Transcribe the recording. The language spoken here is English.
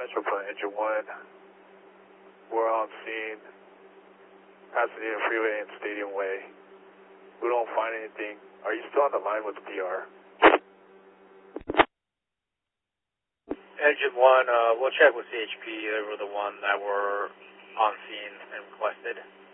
Metro for Engine 1. We're on scene, Pasadena Freeway and Stadium Way. We don't find anything. Are you still on the line with the PR? Engine 1, we'll check with CHP. They were the one that were on scene and requested.